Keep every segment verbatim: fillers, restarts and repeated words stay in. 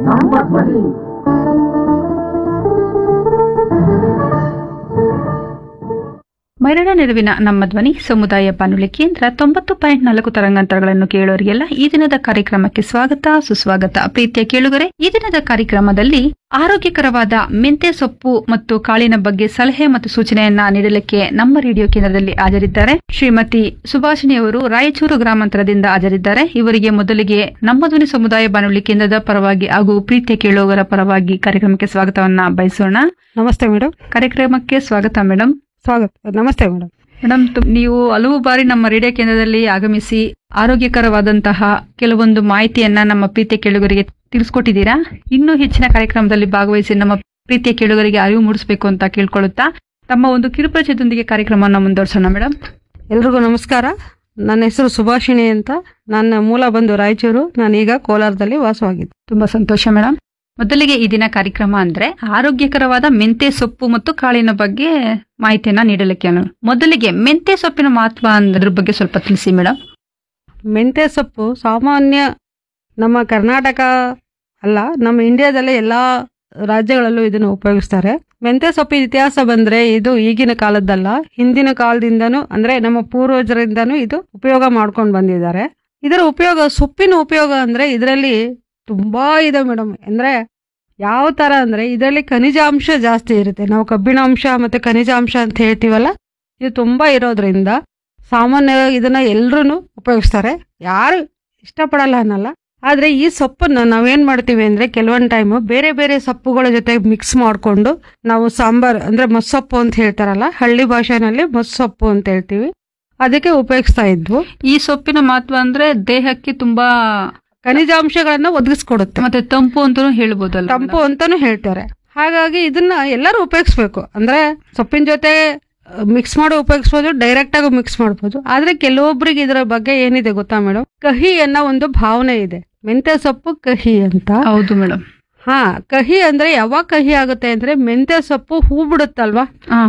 ನಮ್ಮ ಧ್ವನಿ. ಮರಣ ನೆರವಿನ ನಮ್ಮ ಧ್ವನಿ ಸಮುದಾಯ ಬಾನುಲಿ ಕೇಂದ್ರ ತೊಂಬತ್ತು ಪಾಯಿಂಟ್ ನಾಲ್ಕು ತರಂಗಾಂತರಗಳನ್ನು ಕೇಳೋರಿಗೆಲ್ಲ ಈ ದಿನದ ಕಾರ್ಯಕ್ರಮಕ್ಕೆ ಸ್ವಾಗತ ಸುಸ್ವಾಗತ. ಪ್ರೀತಿಯ ಕೇಳುಗರೆ, ಈ ದಿನದ ಕಾರ್ಯಕ್ರಮದಲ್ಲಿ ಆರೋಗ್ಯಕರವಾದ ಮೆಂತೆ ಸೊಪ್ಪು ಮತ್ತು ಕಾಳಿನ ಬಗ್ಗೆ ಸಲಹೆ ಮತ್ತು ಸೂಚನೆಯನ್ನ ನೀಡಲಿಕ್ಕೆ ನಮ್ಮ ರೇಡಿಯೋ ಕೇಂದ್ರದಲ್ಲಿ ಹಾಜರಿದ್ದಾರೆ ಶ್ರೀಮತಿ ಸುಭಾಷಿಣಿ ಅವರು. ರಾಯಚೂರು ಗ್ರಾಮಾಂತರದಿಂದ ಹಾಜರಿದ್ದಾರೆ. ಇವರಿಗೆ ಮೊದಲಿಗೆ ನಮ್ಮ ಧ್ವನಿ ಸಮುದಾಯ ಬಾನುಲಿ ಕೇಂದ್ರದ ಪರವಾಗಿ ಹಾಗೂ ಪ್ರೀತಿಯ ಕೇಳುಗರ ಪರವಾಗಿ ಕಾರ್ಯಕ್ರಮಕ್ಕೆ ಸ್ವಾಗತವನ್ನ ಬಯಸೋಣ. ನಮಸ್ತೆ ಮೇಡಮ್. ಕಾರ್ಯಕ್ರಮಕ್ಕೆ ಸ್ವಾಗತ ಮೇಡಮ್. ಸ್ವಾಗತ. ನಮಸ್ತೆ ಮೇಡಮ್. ಮೇಡಮ್, ನೀವು ಹಲವು ಬಾರಿ ನಮ್ಮ ರೇಡಿಯೋ ಕೇಂದ್ರದಲ್ಲಿ ಆಗಮಿಸಿ ಆರೋಗ್ಯಕರವಾದಂತಹ ಕೆಲವೊಂದು ಮಾಹಿತಿಯನ್ನ ನಮ್ಮ ಪ್ರೀತಿಯ ಕೇಳುಗರಿಗೆ ತಿಳಿಸ್ಕೊಟ್ಟಿದ್ದೀರಾ. ಇನ್ನೂ ಹೆಚ್ಚಿನ ಕಾರ್ಯಕ್ರಮದಲ್ಲಿ ಭಾಗವಹಿಸಿ ನಮ್ಮ ಪ್ರೀತಿಯ ಕೇಳುಗರಿಗೆ ಅರಿವು ಮೂಡಿಸಬೇಕು ಅಂತ ಕೇಳ್ಕೊಳ್ಳುತ್ತಾ ತಮ್ಮ ಒಂದು ಕಿರುಪರಿಚಯದೊಂದಿಗೆ ಕಾರ್ಯಕ್ರಮವನ್ನು ಮುಂದುವರ್ಸೋಣ ಮೇಡಮ್. ಎಲ್ರಿಗೂ ನಮಸ್ಕಾರ. ನನ್ನ ಹೆಸರು ಸುಭಾಷಿಣಿ ಅಂತ. ನನ್ನ ಮೂಲ ಬಂದು ರಾಯಚೂರು. ನಾನೀಗ ಕೋಲಾರದಲ್ಲಿ ವಾಸವಾಗಿದ್ದೆ. ತುಂಬಾ ಸಂತೋಷ ಮೇಡಮ್. ಮೊದಲಿಗೆ ಈ ದಿನ ಕಾರ್ಯಕ್ರಮ ಅಂದ್ರೆ ಆರೋಗ್ಯಕರವಾದ ಮೆಂತೆ ಸೊಪ್ಪು ಮತ್ತು ಕಾಳಿನ ಬಗ್ಗೆ ಮಾಹಿತಿಯನ್ನ ನೀಡಲಿಕ್ಕೆ. ಮೊದಲಿಗೆ ಮೆಂತೆ ಸೊಪ್ಪಿನ ಮಹತ್ವ ಅದ್ರ ಬಗ್ಗೆ ಸ್ವಲ್ಪ ತಿಳಿಸಿ ಮೇಡಮ್. ಮೆಂತೆ ಸೊಪ್ಪು ಸಾಮಾನ್ಯ ನಮ್ಮ ಕರ್ನಾಟಕ ಅಲ್ಲ, ನಮ್ಮ ಇಂಡಿಯಾದಲ್ಲೇ ಎಲ್ಲಾ ರಾಜ್ಯಗಳಲ್ಲೂ ಇದನ್ನು ಉಪಯೋಗಿಸ್ತಾರೆ. ಮೆಂತೆ ಸೊಪ್ಪಿನ ಇತಿಹಾಸ ಬಂದ್ರೆ ಇದು ಈಗಿನ ಕಾಲದ್ದಲ್ಲ, ಹಿಂದಿನ ಕಾಲದಿಂದನೂ ಅಂದ್ರೆ ನಮ್ಮ ಪೂರ್ವಜರಿಂದನೂ ಇದು ಉಪಯೋಗ ಮಾಡ್ಕೊಂಡು ಬಂದಿದ್ದಾರೆ. ಇದರ ಉಪಯೋಗ, ಸೊಪ್ಪಿನ ಉಪಯೋಗ ಅಂದ್ರೆ ಇದರಲ್ಲಿ ತುಂಬಾ ಇದೆ ಮೇಡಮ್. ಅಂದ್ರೆ ಯಾವ ತರ ಅಂದ್ರೆ ಇದರಲ್ಲಿ ಖನಿಜಾಂಶ ಜಾಸ್ತಿ ಇರುತ್ತೆ. ನಾವು ಕಬ್ಬಿಣಾಂಶ ಮತ್ತೆ ಖನಿಜಾಂಶ ಅಂತ ಹೇಳ್ತೀವಲ್ಲ, ಇದು ತುಂಬಾ ಇರೋದ್ರಿಂದ ಸಾಮಾನ್ಯವಾಗಿ ಇದನ್ನ ಎಲ್ರು ಉಪಯೋಗಿಸ್ತಾರೆ. ಯಾರು ಇಷ್ಟಪಡಲ್ಲ ಅನ್ನಲ್ಲ. ಆದ್ರೆ ಈ ಸೊಪ್ಪನ್ನ ನಾವೇನ್ ಮಾಡ್ತೀವಿ ಅಂದ್ರೆ ಕೆಲವೊಂದ್ ಟೈಮ್ ಬೇರೆ ಬೇರೆ ಸೊಪ್ಪುಗಳ ಜೊತೆ ಮಿಕ್ಸ್ ಮಾಡ್ಕೊಂಡು ನಾವು ಸಾಂಬಾರ್ ಅಂದ್ರೆ ಮಸ್ಸೊಪ್ಪು ಅಂತ ಹೇಳ್ತಾರಲ್ಲ, ಹಳ್ಳಿ ಭಾಷೆನಲ್ಲಿ ಮಸ್ಸೊಪ್ಪು ಅಂತ ಹೇಳ್ತೀವಿ, ಅದಕ್ಕೆ ಉಪಯೋಗಿಸ್ತಾ ಇದ್ವು. ಈ ಸೊಪ್ಪಿನ ಮಹತ್ವ ಅಂದ್ರೆ ದೇಹಕ್ಕೆ ತುಂಬಾ ಖನಿಜಾಂಶಗಳನ್ನ ಒದಗಿಸ್ಕೊಡುತ್ತೆ, ಮತ್ತೆ ತಂಪು ಅಂತಾನು ಹೇಳ್ಬೋದಲ್ಲ, ತಂಪು ಅಂತಾನು ಹೇಳ್ತಾರೆ. ಹಾಗಾಗಿ ಇದನ್ನ ಎಲ್ಲರೂ ಉಪಯೋಗಿಸ್ಬೇಕು. ಅಂದ್ರೆ ಸೊಪ್ಪಿನ ಜೊತೆ ಮಿಕ್ಸ್ ಮಾಡಿ ಉಪಯೋಗಿಸ್ಬೋದು, ಡೈರೆಕ್ಟ್ ಆಗಿ ಮಿಕ್ಸ್ ಮಾಡ್ಬೋದು. ಆದ್ರೆ ಕೆಲವೊಬ್ರಿಗೆ ಇದರ ಬಗ್ಗೆ ಏನಿದೆ ಗೊತ್ತಾ ಮೇಡಮ್, ಕಹಿ ಅನ್ನೋ ಒಂದು ಭಾವನೆ ಇದೆ. ಮೆಂತೆ ಸೊಪ್ಪು ಕಹಿ ಅಂತ. ಹೌದು ಮೇಡಮ್. ಹಾ, ಕಹಿ ಅಂದ್ರೆ ಯಾವಾಗ ಕಹಿ ಆಗುತ್ತೆ ಅಂದ್ರೆ ಮೆಂತೆ ಸೊಪ್ಪು ಹೂ ಬಿಡುತ್ತಲ್ವಾ,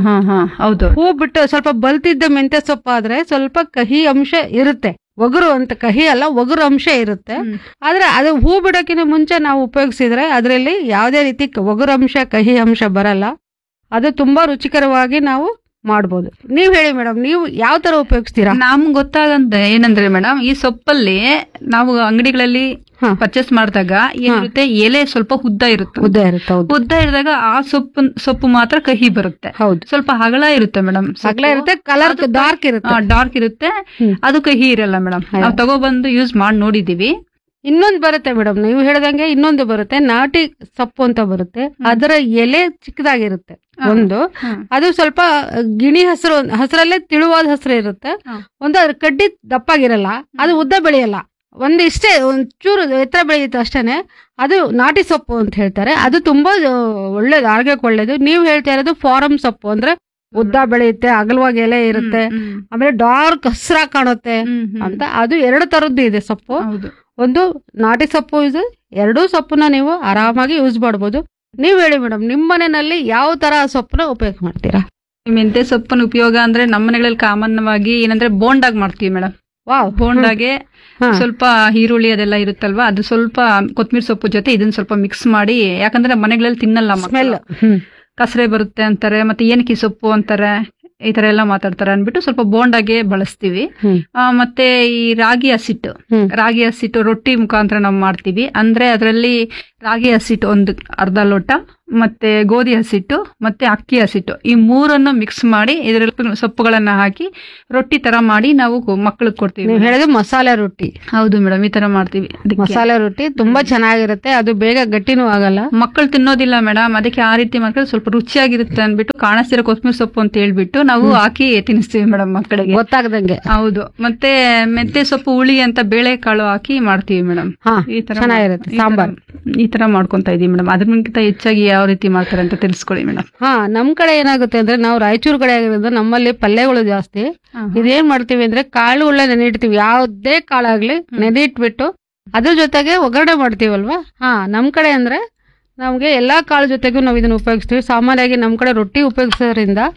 ಹೌದು, ಹೂ ಬಿಟ್ಟು ಸ್ವಲ್ಪ ಬಲ್ತಿದ್ದ ಮೆಂತೆ ಸೊಪ್ಪು ಆದ್ರೆ ಸ್ವಲ್ಪ ಕಹಿ ಅಂಶ ಇರುತ್ತೆ. ಒಗರು ಅಂತ ಕಹಿ ಅಲ್ಲ, ಒಗರು ಅಂಶ ಇರುತ್ತೆ. ಆದ್ರೆ ಅದು ಹೂ ಬಿಡೋಕಿನ ಮುಂಚೆ ನಾವು ಉಪಯೋಗಿಸಿದ್ರೆ ಅದರಲ್ಲಿ ಯಾವುದೇ ರೀತಿ ಒಗರು ಅಂಶ ಕಹಿ ಅಂಶ ಬರಲ್ಲ. ಅದು ತುಂಬಾ ರುಚಿಕರವಾಗಿ ನಾವು ಮಾಡ್ಬೋದು. ನೀವ್ ಹೇಳಿ ಮೇಡಮ್, ನೀವು ಯಾವ ತರ ಉಪಯೋಗಿಸ್ತೀರಾ? ನಮ್ಗೆ ಗೊತ್ತಾಗಂತ ಏನಂದ್ರೆ ಮೇಡಮ್, ಈ ಸೊಪ್ಪಲ್ಲಿ ನಾವು ಅಂಗಡಿಗಳಲ್ಲಿ ಪರ್ಚೇಸ್ ಮಾಡಿದಾಗ ಏನಿರುತ್ತೆ, ಎಲೆ ಸ್ವಲ್ಪ ಉದ್ದ ಇರುತ್ತೆ. ಉದ್ದ ಇರುತ್ತೆ. ಉದ್ದ ಇರಿದಾಗ ಆ ಸೊಪ್ಪು ಸೊಪ್ಪು ಮಾತ್ರ ಕಹಿ ಬರುತ್ತೆ. ಹೌದು, ಸ್ವಲ್ಪ ಹಗಲ ಇರುತ್ತೆ ಮೇಡಮ್. ಹಗಲ ಇರುತ್ತೆ, ಕಲರ್ ಡಾರ್ಕ್ ಇರುತ್ತೆ. ಡಾರ್ಕ್ ಇರುತ್ತೆ, ಅದು ಕಹಿ ಇರಲ್ಲ ಮೇಡಮ್. ನಾವು ತಗೊಬಂದು ಯೂಸ್ ಮಾಡಿ ನೋಡಿದೀವಿ. ಇನ್ನೊಂದು ಬರುತ್ತೆ ಮೇಡಮ್, ನೀವು ಹೇಳ್ದಂಗೆ ಇನ್ನೊಂದು ಬರುತ್ತೆ, ನಾಟಿ ಸೊಪ್ಪು ಅಂತ ಬರುತ್ತೆ. ಅದರ ಎಲೆ ಚಿಕ್ಕದಾಗಿರುತ್ತೆ ಒಂದು, ಅದು ಸ್ವಲ್ಪ ಗಿಣಿ ಹಸಿರು ಹಸಿರಲ್ಲೇ ತಿಳುವಾದ ಹಸಿರು ಇರುತ್ತೆ. ಒಂದು ಅದ್ರ ಕಡ್ಡಿ ದಪ್ಪಾಗಿರಲ್ಲ, ಅದು ಉದ್ದ ಬೆಳೆಯಲ್ಲ, ಒಂದು ಇಷ್ಟೇ ಒಂಚೂರು ಎತ್ತರ ಬೆಳೆಯುತ್ತೆ ಅಷ್ಟೇನೆ. ಅದು ನಾಟಿ ಸೊಪ್ಪು ಅಂತ ಹೇಳ್ತಾರೆ. ಅದು ತುಂಬಾ ಒಳ್ಳೇದು, ಆರೋಗ್ಯಕ್ಕೆ ಒಳ್ಳೇದು. ನೀವು ಹೇಳ್ತಾ ಇರೋದು ಫಾರಂ ಸೊಪ್ಪು ಅಂದ್ರೆ ಉದ್ದ ಬೆಳೆಯುತ್ತೆ, ಅಗಲವಾಗಿ ಎಲೆ ಇರುತ್ತೆ, ಆಮೇಲೆ ಡಾರ್ಕ್ ಹಸಿರಾಗಿ ಕಾಣುತ್ತೆ ಅಂತ. ಅದು ಎರಡು ತರದ್ದು ಇದೆ ಸೊಪ್ಪು. ಒಂದು ನಾಟಿ ಸೊಪ್ಪು ಇದೆ, ಎರಡೂ ಸೊಪ್ಪನ್ನ ನೀವು ಆರಾಮಾಗಿ ಯೂಸ್ ಮಾಡ್ಬೋದು. ನೀವ್ ಹೇಳಿ ಮೇಡಮ್, ನಿಮ್ ಮನೆಯಲ್ಲಿ ಯಾವ ತರ ಸೊಪ್ಪನ್ನ ಉಪಯೋಗ ಮಾಡ್ತೀರಾ? ಮೆಂತೆ ಸೊಪ್ಪನ ಉಪಯೋಗ ಅಂದ್ರೆ ನಮ್ಮ ಮನೆಗಳಲ್ಲಿ ಕಾಮನ್ವಾಗಿ ಏನಂದ್ರೆ ಬೋಂಡಾಗ್ ಮಾಡ್ತೀವಿ ಮೇಡಮ್. ವಾವ್, ಬೋಂಡಾಗೆ ಸ್ವಲ್ಪ ಈರುಳ್ಳಿ ಅದೆಲ್ಲ ಇರುತ್ತಲ್ವಾ, ಅದು ಸ್ವಲ್ಪ ಕೊತ್ತಂಬರಿ ಸೊಪ್ಪು ಜೊತೆ ಇದನ್ನ ಸ್ವಲ್ಪ ಮಿಕ್ಸ್ ಮಾಡಿ, ಯಾಕಂದ್ರೆ ಮನೆಗಳಲ್ಲಿ ತಿನ್ನಲ್ಲ, ಸ್ಮೆಲ್ ಕಸರೆ ಬರುತ್ತೆ ಅಂತಾರೆ, ಮತ್ತೆ ಏನಕ್ಕೆ ಸೊಪ್ಪು ಅಂತಾರೆ, ಈ ತರ ಎಲ್ಲ ಮಾತಾಡ್ತಾರೆ ಅನ್ಬಿಟ್ಟು ಸ್ವಲ್ಪ ಬೋಂಡಾಗೆ ಬಳಸ್ತೀವಿ. ಮತ್ತೆ ಈ ರಾಗಿ ಹಸಿಟ್ಟು, ರಾಗಿ ಹಸಿಟ್ಟು ರೊಟ್ಟಿ ಮುಖಾಂತರ ನಾವು ಮಾಡ್ತೀವಿ. ಅಂದ್ರೆ ಅದರಲ್ಲಿ ರಾಗಿ ಹಸಿಟ್ಟು ಒಂದು ಅರ್ಧ ಲೋಟ, ಮತ್ತೆ ಗೋಧಿ ಹಸಿಟ್ಟು, ಮತ್ತೆ ಅಕ್ಕಿ ಹಸಿಟ್ಟು, ಈ ಮೂರನ್ನು ಮಿಕ್ಸ್ ಮಾಡಿ ಇದರಲ್ಲಿ ಸೊಪ್ಪುಗಳನ್ನ ಹಾಕಿ ರೊಟ್ಟಿ ತರ ಮಾಡಿ ನಾವು ಮಕ್ಕಳಿಗೆ ಕೊಡ್ತೀವಿ. ಹೇಳಿದ್ರೆ ಮಸಾಲೆ ರೊಟ್ಟಿ. ಹೌದು ಮೇಡಮ್, ಈ ತರ ಮಾಡ್ತೀವಿ. ಮಸಾಲೆ ರೊಟ್ಟಿ ತುಂಬಾ ಚೆನ್ನಾಗಿರುತ್ತೆ, ಅದು ಬೇಗ ಗಟ್ಟಿನೂ ಆಗಲ್ಲ. ಮಕ್ಕಳು ತಿನ್ನೋದಿಲ್ಲ ಮೇಡಮ್, ಅದಕ್ಕೆ ಆ ರೀತಿ ಮಾಡ್ಕೊಂಡು ಸ್ವಲ್ಪ ರುಚಿಯಾಗಿರುತ್ತೆ ಅನ್ಬಿಟ್ಟು ಕಾಣಿಸ್ತಿರೋ ಕೊತ್ತಂಬರಿ ಸೊಪ್ಪು ಅಂತ ಹೇಳ್ಬಿಟ್ಟು ನಾವು ಹಾಕಿ ತಿನ್ನಿಸ್ತೀವಿ ಮೇಡಮ್ ಮಕ್ಕಳಿಗೆ ಗೊತ್ತಾಗದಂಗೆ. ಹೌದು, ಮತ್ತೆ ಮೆಂತೆ ಸೊಪ್ಪು ಹುಳಿ ಅಂತ ಬೇಳೆ ಕಾಳು ಹಾಕಿ ಮಾಡ್ತೀವಿ ಮೇಡಮ್. ಈ ತರ ಚೆನ್ನಾಗಿರುತ್ತೆ ಸಾಂಬಾರ್. ಈ ತರ ಮಾಡ್ಕೊಂತ ಇದೀವಿ ಮೇಡಮ್. ಅದಕ್ಕಿಂತ ಹೆಚ್ಚಾಗಿ ಯಾವ ರೀತಿ ಮಾಡ್ತಾರೆ ಅಂತ ತಿಳಿಸ್ಕೊಳ್ಳಿ ಮೇಡಮ್. ಹಾ, ನಮ್ ಕಡೆ ಏನಾಗುತ್ತೆ ಅಂದ್ರೆ ನಾವು ರಾಯಚೂರು ಕಡೆ ಆಗಿರೋದು, ನಮ್ಮಲ್ಲಿ ಪಲ್ಯಗಳು ಜಾಸ್ತಿ. ಇದೇನ್ ಮಾಡ್ತೀವಿ ಅಂದ್ರೆ ಕಾಳು ಉಳ್ಳ ನೆನಿಡ್ತೀವಿ, ಯಾವ್ದೇ ಕಾಳಾಗ್ಲಿ ನೆನಿಟ್ಬಿಟ್ಟು ಅದ್ರ ಜೊತೆಗೆ ಒಗ್ಗರಣೆ ಮಾಡ್ತೀವಲ್ವಾ. ಹಾ, ನಮ್ ಕಡೆ ಅಂದ್ರೆ ನಮ್ಗೆ ಎಲ್ಲಾ ಕಾಳು ಜೊತೆಗೂ ನಾವು ಇದನ್ನ ಉಪಯೋಗಿಸ್ತೀವಿ. ಸಾಮಾನ್ಯವಾಗಿ ನಮ್ ಕಡೆ ರೊಟ್ಟಿ ಉಪಯೋಗಿಸೋದ್ರಿಂದ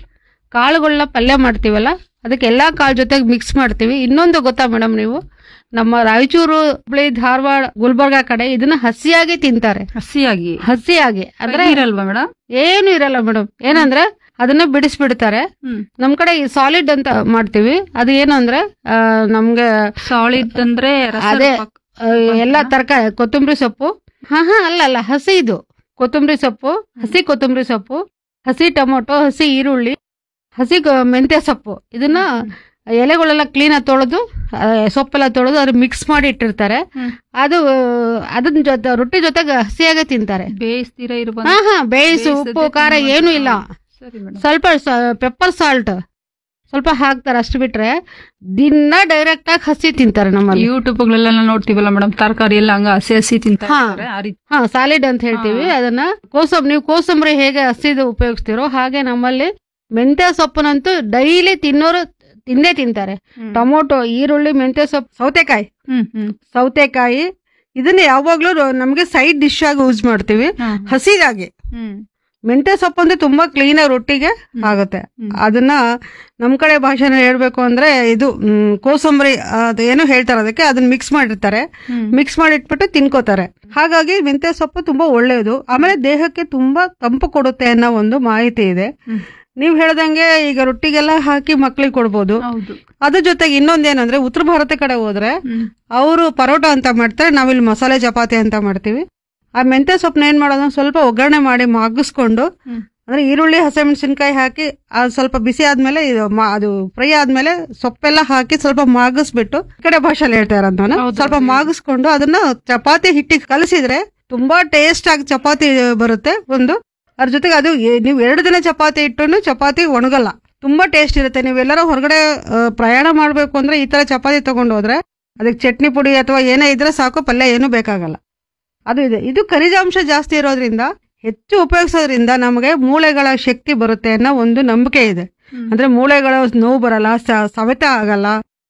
ಕಾಳುಗಳನ್ನ ಪಲ್ಯ ಮಾಡ್ತೀವಲ್ಲ ಅದಕ್ಕೆ ಎಲ್ಲಾ ಕಾಳು ಜೊತೆಗೆ ಮಿಕ್ಸ್ ಮಾಡ್ತೀವಿ. ಇನ್ನೊಂದು ಗೊತ್ತಾ ಮೇಡಮ್, ನೀವು ನಮ್ಮ ರಾಯಚೂರು, ಹುಬ್ಳಿ, ಧಾರವಾಡ, ಗುಲ್ಬರ್ಗ ಕಡೆ ಇದನ್ನ ಹಸಿಯಾಗಿ ತಿಂತಾರೆ. ಹಸಿಯಾಗಿ ಹಸಿಯಾಗಿ ಅಂದ್ರೆ ಇರಲ್ವಾ ಮೇಡಮ್? ಏನು ಇರಲ್ಲ ಮೇಡಮ್. ಏನಂದ್ರೆ ಅದನ್ನ ಬಿಡಿಸ್ಬಿಡ್ತಾರೆ. ನಮ್ ಕಡೆ ಸಾಲಿಡ್ ಅಂತ ಮಾಡ್ತೀವಿ. ಅದು ಏನು ಅಂದ್ರೆ ಆ, ನಮ್ಗೆ ಸಾಲಿಡ್ ಅಂದ್ರೆ ಅದೇ ಎಲ್ಲಾ ತರಕಾರಿ, ಕೊತ್ತಂಬರಿ ಸೊಪ್ಪು, ಹಾ ಹಾ ಅಲ್ಲ ಅಲ್ಲ ಹಸಿ, ಇದು ಕೊತ್ತಂಬರಿ ಸೊಪ್ಪು, ಹಸಿ ಕೊತ್ತಂಬರಿ ಸೊಪ್ಪು, ಹಸಿ ಟೊಮೊಟೊ, ಹಸಿ ಈರುಳ್ಳಿ, ಹಸಿ ಮೆಂತ್ಯ ಸೊಪ್ಪು, ಇದನ್ನ ಎಲೆಗಳೆಲ್ಲ ಕ್ಲೀನ್ ಆಗಿ ತೊಳೆದು ಸೊಪ್ಪೆಲ್ಲ ತೊಳೆದು ಅದ್ರ ಮಿಕ್ಸ್ ಮಾಡಿ ಇಟ್ಟಿರ್ತಾರೆ. ಅದು ಅದನ್ನ ಜೊತೆ ರೊಟ್ಟಿ ಜೊತೆಗೆ ಹಸಿಯಾಗೆ ತಿಂತಾರೆ. ಬೇಯಿಸ್ತೀರಾ ಇರ್ಬೋದು? ಹಾ ಹಾ ಬೇಯಿಸು, ಉಪ್ಪು ಖಾರ ಏನು ಇಲ್ಲ, ಸ್ವಲ್ಪ ಪೆಪ್ಪರ್ ಸಾಲ್ಟ್ ಸ್ವಲ್ಪ ಹಾಕ್ತಾರೆ, ಅಷ್ಟು ಬಿಟ್ರೆ ದಿನ ಡೈರೆಕ್ಟ್ ಆಗಿ ಹಸಿ ತಿಂತಾರೆ. ನಮ್ಮಲ್ಲಿ ಯೂಟ್ಯೂಬ್ ಗಳೆಲ್ಲ ನೋಡ್ತೀವಲ್ಲ ಮೇಡಮ್, ತರಕಾರಿ ಎಲ್ಲ ಹಂಗ ಹಸಿ ಹಸಿ ತಿಂತಾರೆ. ಹಾ ಸಾಲಿಡ್ ಅಂತ ಹೇಳ್ತೀವಿ ಅದನ್ನ. ಕೋಸಂಬರಿ, ನೀವು ಕೋಸಂಬರಿ ಹೇಗೆ ಹಸಿದು ಉಪಯೋಗಿಸ್ತೀರೋ ಹಾಗೆ ನಮ್ಮಲ್ಲಿ ಮೆಂತ್ಯ ಸೊಪ್ಪನಂತೂ ಡೈಲಿ ತಿನ್ನೋರು ತಿಂದೇ ತಿಂತಾರೆ. ಟೊಮೊಟೊ, ಈರುಳ್ಳಿ, ಮೆಂತ್ಯ ಸೊಪ್ಪು, ಸೌತೆಕಾಯಿ ಸೌತೆಕಾಯಿ ಇದನ್ನ ಯಾವಾಗ್ಲೂ ನಮ್ಗೆ ಸೈಡ್ ಡಿಶ್ ಆಗಿ ಯೂಸ್ ಮಾಡ್ತೀವಿ ಹಸಿಗಾಗಿ. ಮೆಂತ್ಯ ಸೊಪ್ಪು ಅಂದ್ರೆ ತುಂಬಾ ಕ್ಲೀನ್ ಆಗಿ ರೊಟ್ಟಿಗೆ ಆಗುತ್ತೆ. ಅದನ್ನ ನಮ್ ಕಡೆ ಭಾಷೆನ ಹೇಳ್ಬೇಕು ಅಂದ್ರೆ ಇದು ಕೋಸಂಬರಿ ಅದು ಏನೋ ಹೇಳ್ತಾರೆ, ಅದಕ್ಕೆ ಅದನ್ನ ಮಿಕ್ಸ್ ಮಾಡಿರ್ತಾರೆ, ಮಿಕ್ಸ್ ಮಾಡಿ ಇಟ್ಬಿಟ್ಟು ತಿನ್ಕೋತಾರೆ. ಹಾಗಾಗಿ ಮೆಂತ್ಯ ಸೊಪ್ಪು ತುಂಬಾ ಒಳ್ಳೇದು. ಆಮೇಲೆ ದೇಹಕ್ಕೆ ತುಂಬಾ ತಂಪು ಕೊಡುತ್ತೆ ಅನ್ನೋ ಒಂದು ಮಾಹಿತಿ ಇದೆ. ನೀವ್ ಹೇಳ್ದಂಗೆ ಈಗ ರೊಟ್ಟಿಗೆಲ್ಲ ಹಾಕಿ ಮಕ್ಳಿಗೆ ಕೊಡ್ಬೋದು. ಅದ್ರ ಜೊತೆಗೆ ಇನ್ನೊಂದೇನಂದ್ರೆ ಉತ್ತರ ಭಾರತ ಕಡೆ ಹೋದ್ರೆ ಅವರು ಪರೋಟ ಅಂತ ಮಾಡ್ತಾರೆ, ನಾವಿಲ್ಲಿ ಮಸಾಲೆ ಚಪಾತಿ ಅಂತ ಮಾಡ್ತೀವಿ. ಆ ಮೆಂತ್ಯ ಸೊಪ್ಪನ್ನ ಏನ್ ಮಾಡೋದು, ಸ್ವಲ್ಪ ಒಗ್ಗರಣೆ ಮಾಡಿ ಮಾಗಿಸ್ಕೊಂಡು, ಅಂದ್ರೆ ಈರುಳ್ಳಿ, ಹಸಿಮೆಣಸಿನ್ಕಾಯಿ ಹಾಕಿ ಅದು ಸ್ವಲ್ಪ ಬಿಸಿ ಆದ್ಮೇಲೆ ಇದು ಅದು ಫ್ರೈ ಆದ್ಮೇಲೆ ಸೊಪ್ಪೆಲ್ಲ ಹಾಕಿ ಸ್ವಲ್ಪ ಮಾಗಿಸ್ಬಿಟ್ಟು, ಈ ಕಡೆ ಭಾಷೆಯಲ್ಲಿ ಹೇಳ್ತಾರೆ ಅದನ್ನ, ಸ್ವಲ್ಪ ಮಾಗಿಸ್ಕೊಂಡು ಅದನ್ನ ಚಪಾತಿ ಹಿಟ್ಟಿಗೆ ಕಲಸಿದ್ರೆ ತುಂಬಾ ಟೇಸ್ಟ್ ಆಗಿ ಚಪಾತಿ ಬರುತ್ತೆ. ಒಂದು ಅದ್ರ ಜೊತೆಗೆ ಅದು ನೀವು ಎರಡು ದಿನ ಚಪಾತಿ ಇಟ್ಟು ಚಪಾತಿ ಒಣಗಲ್ಲ, ತುಂಬಾ ಟೇಸ್ಟ್ ಇರುತ್ತೆ. ನೀವೆಲ್ಲರೂ ಹೊರಗಡೆ ಪ್ರಯಾಣ ಮಾಡ್ಬೇಕು ಅಂದ್ರೆ ಈ ತರ ಚಪಾತಿ ತಗೊಂಡು ಹೋದ್ರೆ ಅದಕ್ಕೆ ಚಟ್ನಿ ಪುಡಿ ಅಥವಾ ಏನೇ ಇದ್ರೆ ಸಾಕು, ಪಲ್ಯ ಏನು ಬೇಕಾಗಲ್ಲ. ಅದು ಇದೆ. ಇದು ಖನಿಜಾಂಶ ಜಾಸ್ತಿ ಇರೋದ್ರಿಂದ ಹೆಚ್ಚು ಉಪಯೋಗಿಸೋದ್ರಿಂದ ನಮಗೆ ಮೂಳೆಗಳ ಶಕ್ತಿ ಬರುತ್ತೆ ಅನ್ನೋ ಒಂದು ನಂಬಿಕೆ ಇದೆ. ಅಂದ್ರೆ ಮೂಳೆಗಳ ನೋವು ಬರಲ್ಲ, ಸವೆತ ಆಗಲ್ಲ,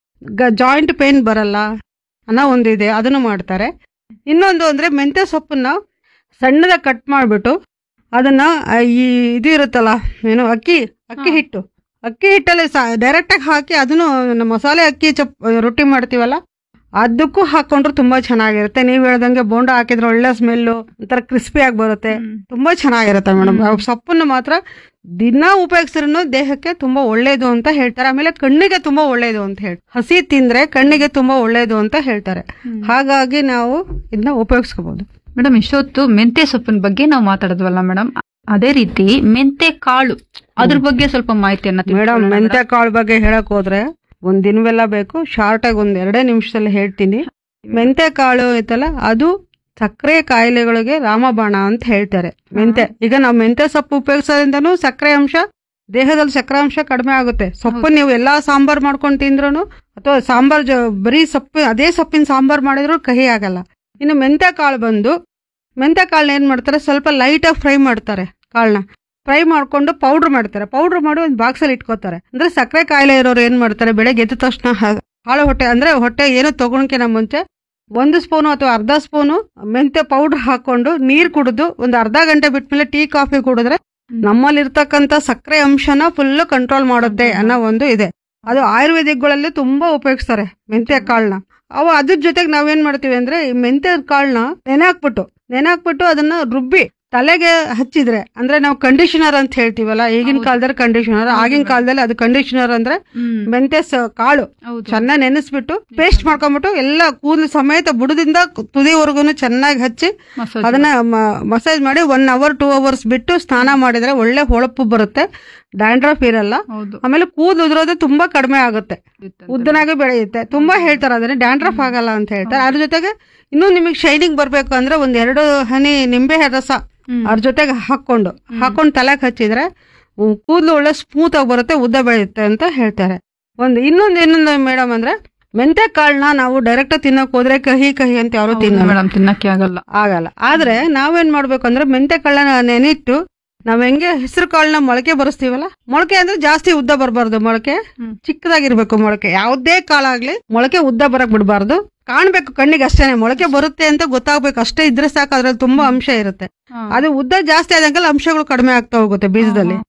ಜಾಯಿಂಟ್ ಪೇನ್ ಬರಲ್ಲ ಅನ್ನೋ ಒಂದು ಇದೆ. ಅದನ್ನು ಮಾಡ್ತಾರೆ. ಇನ್ನೊಂದು ಅಂದ್ರೆ ಮೆಂತ್ಯ ಸೊಪ್ಪನ್ನ ಸಣ್ಣದಾಗಿ ಕಟ್ ಮಾಡ್ಬಿಟ್ಟು ಅದನ್ನ ಈ ಇದು ಇರುತ್ತಲ್ಲ ಏನು ಅಕ್ಕಿ ಅಕ್ಕಿ ಹಿಟ್ಟು ಅಕ್ಕಿ ಹಿಟ್ಟಲ್ಲಿ ಡೈರೆಕ್ಟ್ ಆಗಿ ಹಾಕಿ ಅದನ್ನು ಮಸಾಲೆ ಅಕ್ಕಿ ಚಪ್ ರೊಟ್ಟಿ ಮಾಡ್ತೀವಲ್ಲ ಅದಕ್ಕೂ ಹಾಕೊಂಡ್ರು ತುಂಬಾ ಚೆನ್ನಾಗಿರುತ್ತೆ. ನೀವ್ ಹೇಳ್ದಂಗೆ ಬೋಂಡ ಹಾಕಿದ್ರೆ ಒಳ್ಳೆ ಸ್ಮೆಲ್ಲು, ಒಂಥರ ಕ್ರಿಸ್ಪಿ ಆಗಿ ಬರುತ್ತೆ, ತುಂಬಾ ಚೆನ್ನಾಗಿರುತ್ತೆ ಮೇಡಮ್. ಸೊಪ್ಪನ್ನು ಮಾತ್ರ ದಿನ ಉಪಯೋಗಿಸಿದ್ರು ದೇಹಕ್ಕೆ ತುಂಬಾ ಒಳ್ಳೇದು ಅಂತ ಹೇಳ್ತಾರೆ. ಆಮೇಲೆ ಕಣ್ಣಿಗೆ ತುಂಬಾ ಒಳ್ಳೇದು ಅಂತ ಹೇಳಿ, ಹಸಿ ತಿಂದ್ರೆ ಕಣ್ಣಿಗೆ ತುಂಬಾ ಒಳ್ಳೇದು ಅಂತ ಹೇಳ್ತಾರೆ. ಹಾಗಾಗಿ ನಾವು ಇದನ್ನ ಉಪಯೋಗಿಸ್ಕೋಬಹುದು. ಮೇಡಮ್, ಇಷ್ಟೊತ್ತು ಮೆಂತ್ಯ ಸೊಪ್ಪಿನ ಬಗ್ಗೆ ನಾವು ಮಾತಾಡಿದ್ವಲ್ಲ ಮೇಡಮ್, ಅದೇ ರೀತಿ ಮೆಂತ್ಯ ಕಾಳು ಅದ್ರ ಬಗ್ಗೆ ಸ್ವಲ್ಪ ಮಾಹಿತಿಯನ್ನ ಮೇಡಮ್. ಮೆಂತ್ಯ ಕಾಳು ಬಗ್ಗೆ ಹೇಳಕ್ ಹೋದ್ರೆ ಒಂದ್ ದಿನವೆಲ್ಲ ಬೇಕು. ಶಾರ್ಟ್ ಆಗಿ ಒಂದ್ ಎರಡೇ ನಿಮಿಷದಲ್ಲಿ ಹೇಳ್ತೀನಿ. ಮೆಂತ್ಯ ಕಾಳು ಐತಲ್ಲ, ಅದು ಸಕ್ಕರೆ ಕಾಯಿಲೆಗಳಿಗೆ ರಾಮಬಾಣ ಅಂತ ಹೇಳ್ತಾರೆ. ಮೆಂತ್ಯ ಈಗ ನಾವು ಮೆಂತ್ಯ ಸೊಪ್ಪು ಉಪಯೋಗಿಸೋದ್ರಿಂದನೂ ಸಕ್ಕರೆ ಅಂಶ ದೇಹದಲ್ಲಿ ಸಕ್ಕರೆ ಅಂಶ ಕಡಿಮೆ ಆಗುತ್ತೆ. ಸೊಪ್ಪು ನೀವು ಎಲ್ಲಾ ಸಾಂಬಾರ್ ಮಾಡ್ಕೊಂಡು ತಿಂದ್ರು ಅಥವಾ ಸಾಂಬಾರ್ ಬರೀ ಸೊಪ್ಪು ಅದೇ ಸೊಪ್ಪಿನ ಸಾಂಬಾರ್ ಮಾಡಿದ್ರು ಕಹಿ ಆಗಲ್ಲ. ಇನ್ನು ಮೆಂತ್ಯ ಕಾಳು ಬಂದು, ಮೆಂತ್ಯ ಕಾಳನ್ನ ಏನ್ ಮಾಡ್ತಾರೆ, ಸ್ವಲ್ಪ ಲೈಟ್ ಆಗಿ ಫ್ರೈ ಮಾಡ್ತಾರೆ. ಕಾಳನ್ನ ಫ್ರೈ ಮಾಡ್ಕೊಂಡು ಪೌಡರ್ ಮಾಡ್ತಾರೆ. ಪೌಡರ್ ಮಾಡಿ ಒಂದು ಬಾಕ್ಸಲ್ಲಿ ಇಟ್ಕೋತಾರೆ. ಅಂದ್ರೆ ಸಕ್ಕರೆ ಕಾಯಿಲೆ ಇರೋರು ಏನ್ ಮಾಡ್ತಾರೆ, ಬೆಳಗ್ಗೆ ಎದ್ದ ತಕ್ಷಣ ಹಾಳು ಹೊಟ್ಟೆ ಅಂದ್ರೆ ಹೊಟ್ಟೆ ಏನೋ ತಗೊಳಕಿನ ಮುಂಚೆ ಒಂದು ಸ್ಪೂನು ಅಥವಾ ಅರ್ಧ ಸ್ಪೂನು ಮೆಂತ್ಯ ಪೌಡರ್ ಹಾಕೊಂಡು ನೀರ್ ಕುಡಿದು ಒಂದು ಅರ್ಧ ಗಂಟೆ ಬಿಟ್ಮೇಲೆ ಟೀ ಕಾಫಿ ಕುಡಿದ್ರೆ ನಮ್ಮಲ್ಲಿ ಇರ್ತಕ್ಕಂಥ ಸಕ್ಕರೆ ಅಂಶನ ಫುಲ್ ಕಂಟ್ರೋಲ್ ಮಾಡುತ್ತೆ ಅನ್ನೋ ಒಂದು ಇದೆ. ಅದು ಆಯುರ್ವೇದಿಕ್ಗಳಲ್ಲಿ ತುಂಬಾ ಉಪಯೋಗಿಸ್ತಾರೆ ಮೆಂತ್ಯ ಕಾಳನ್ನ. ಅವು ಅದ್ರ ಜೊತೆಗೆ ನಾವೇನ್ ಮಾಡ್ತೀವಿ ಅಂದ್ರೆ ಈ ಮೆಂತ್ಯ ಕಾಳನ್ನ ನೆನೆ ಹಾಕ್ಬಿಟ್ಟು ನೆನೆ ಹಾಕ್ಬಿಟ್ಟು ಅದನ್ನ ರುಬ್ಬಿ ತಲೆಗೆ ಹಚ್ಚಿದ್ರೆ, ಅಂದ್ರೆ ನಾವು ಕಂಡೀಷನರ್ ಅಂತ ಹೇಳ್ತೀವಲ್ಲ, ಈಗಿನ ಕಾಲದಲ್ಲಿ ಕಂಡೀಷನರ್, ಆಗಿನ ಕಾಲದಲ್ಲಿ ಅದು ಕಂಡೀಷನರ್ ಅಂದ್ರೆ ಮೆಂತ್ಯ ಕಾಳು ಚೆನ್ನಾಗಿ ನೆನೆಸ್ಬಿಟ್ಟು ಪೇಸ್ಟ್ ಮಾಡ್ಕೊಂಡ್ಬಿಟ್ಟು ಎಲ್ಲ ಕೂದಲು ಸಮೇತ ಬುಡದಿಂದ ತುದಿವರೆಗೂ ಚೆನ್ನಾಗಿ ಹಚ್ಚಿ ಅದನ್ನ ಮಸಾಜ್ ಮಾಡಿ ಒನ್ ಅವರ್ ಟೂ ಅವರ್ಸ್ ಬಿಟ್ಟು ಸ್ನಾನ ಮಾಡಿದ್ರೆ ಒಳ್ಳೆ ಹೊಳಪು ಬರುತ್ತೆ, ಡ್ಯಾಂಡ್ರಫ್ ಇರಲ್ಲ, ಆಮೇಲೆ ಕೂದಲು ಉದುರೋದು ತುಂಬಾ ಕಡಿಮೆ ಆಗುತ್ತೆ, ಉದ್ದನಾಗಿ ಬೆಳೆಯುತ್ತೆ. ತುಂಬಾ ಹೇಳ್ತಾರೆ ಅದನ್ನ, ಡ್ಯಾಂಡ್ರಫ್ ಆಗಲ್ಲ ಅಂತ ಹೇಳ್ತಾರೆ. ಅದ್ರ ಜೊತೆಗೆ ಇನ್ನು ನಿಮಗೆ ಶೈನಿಂಗ್ ಬರ್ಬೇಕು ಅಂದ್ರೆ ಒಂದ್ ಎರಡು ಹನಿ ನಿಂಬೆ ರಸ ಅದ್ರ ಜೊತೆಗೆ ಹಾಕೊಂಡು ಹಾಕೊಂಡು ತಲೆಗೆ ಹಚ್ಚಿದ್ರೆ ಕೂದಲು ಒಳ್ಳೆ ಸ್ಮೂತ್ ಆಗಿ ಬರುತ್ತೆ, ಉದ್ದ ಬೆಳೆಯುತ್ತೆ ಅಂತ ಹೇಳ್ತಾರೆ. ಒಂದು ಇನ್ನೊಂದು ಏನೊಂದು ಮೇಡಮ್ ಅಂದ್ರೆ ಮೆಂತ್ಯ ಕಾಳನ್ನ ನಾವು ಡೈರೆಕ್ಟ್ ತಿನ್ನಕ್ ಹೋದ್ರೆ ಕಹಿ ಕಹಿ ಅಂತ ಯಾರು ತಿನ್ನ ಮೇಡಮ್ ತಿನ್ನಕ್ಕೆ ಆಗಲ್ಲ ಆಗಲ್ಲ ಆದ್ರೆ ನಾವೇನ್ ಮಾಡ್ಬೇಕು ಅಂದ್ರೆ ಮೆಂತ್ಯ ಕಾಳನ್ನ ನೆನಿಟ್ಟು ನಾವ್ ಹೆಂಗೆ ಹೆಸರು ಕಾಳನ್ನ ಮೊಳಕೆ ಬರೆಸ್ತೀವಲ್ಲ, ಮೊಳಕೆ ಅಂದ್ರೆ ಜಾಸ್ತಿ ಉದ್ದ ಬರಬಾರ್ದು, ಮೊಳಕೆ ಚಿಕ್ಕದಾಗಿರ್ಬೇಕು. ಮೊಳಕೆ ಯಾವ್ದೇ ಕಾಳಾಗ್ಲಿ ಮೊಳಕೆ ಉದ್ದ ಬರಕ್ ಬಿಡಬಾರ್ದು, ಕಾಣ್ಬೇಕು ಕಣ್ಣಿಗೆ ಅಷ್ಟೇನೆ, ಮೊಳಕೆ ಬರುತ್ತೆ ಅಂತ ಗೊತ್ತಾಗ್ಬೇಕು ಅಷ್ಟೇ ಇದ್ರೆ ಸಾಕು. ಅದ್ರಲ್ಲಿ ತುಂಬಾ ಅಂಶ ಇರುತ್ತೆ. ಅದು ಉದ್ದ ಜಾಸ್ತಿ ಆದಂಗೆಲ್ಲ ಅಂಶಗಳು ಕಡಿಮೆ ಆಗ್ತಾ ಹೋಗುತ್ತೆ ಬೀಜದಲ್ಲಿ.